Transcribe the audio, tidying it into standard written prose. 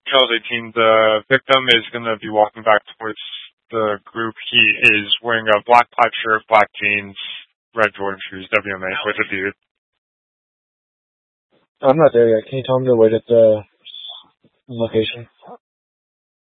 Trails 18, the victim is going to be walking back towards the group. He is wearing a black plaid shirt, black jeans, red Jordan shoes, WMA, with a beard. I'm not there yet. Can you tell me to wait at the location?